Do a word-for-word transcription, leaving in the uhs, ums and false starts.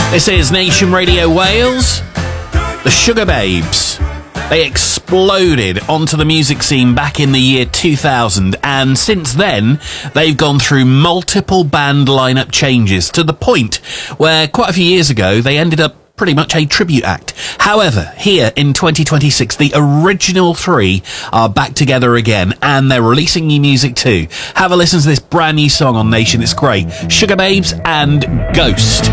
This is Nation Radio Wales. The Sugar Babes. They exploded onto the music scene back in the year two thousand, and since then, they've gone through multiple band lineup changes to the point where quite a few years ago, they ended up pretty much a tribute act. However, here in twenty twenty-six, the original three are back together again, and they're releasing new music too. Have a listen to this brand new song on Nation. It's great. Sugar Babes and Ghost.